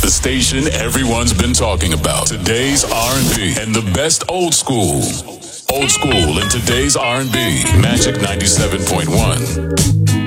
The station everyone's been talking about. Today's R&B and the best old school. Old school in today's R&B. Magic 97.1.